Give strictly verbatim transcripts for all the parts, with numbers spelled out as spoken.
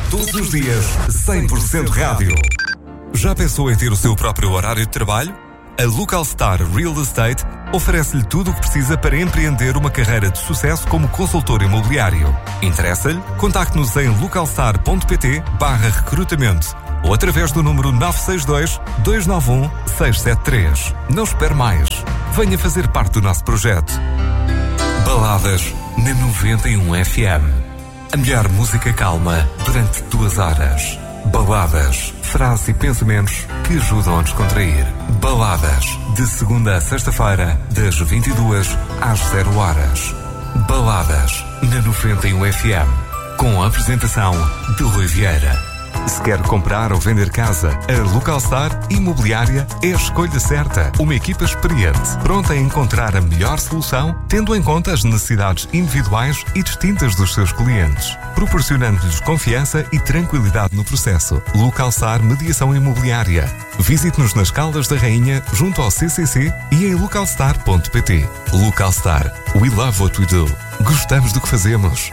Todos os dias, cem por cento rádio. Já pensou em ter o seu próprio horário de trabalho? A Localstar Real Estate oferece-lhe tudo o que precisa para empreender uma carreira de sucesso como consultor imobiliário. Interessa-lhe? Contacte-nos em localstar.pt barra recrutamento ou através do número nove seis dois, dois nove um, seis sete três. Não espere mais. Venha fazer parte do nosso projeto. Baladas na noventa e um F M. A melhor música calma durante duas horas. Baladas, frases e pensamentos que ajudam a descontrair. Baladas, de segunda a sexta-feira, das vinte e duas às zero horas. Baladas, na noventa e um F M. Com a apresentação de Rui Vieira. Se quer comprar ou vender casa, a Localstar Imobiliária é a escolha certa. Uma equipa experiente, pronta a encontrar a melhor solução, tendo em conta as necessidades individuais e distintas dos seus clientes, proporcionando-lhes confiança e tranquilidade no processo. Localstar Mediação Imobiliária. Visite-nos nas Caldas da Rainha, junto ao C C C e em localstar ponto pt. Localstar. We love what we do. Gostamos do que fazemos.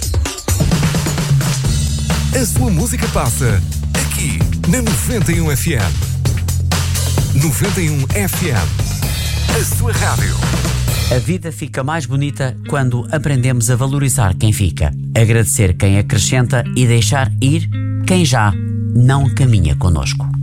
A sua música passa aqui na noventa e um F M. noventa e um F M. A sua rádio. A vida fica mais bonita quando aprendemos a valorizar quem fica, agradecer quem acrescenta e deixar ir quem já não caminha connosco.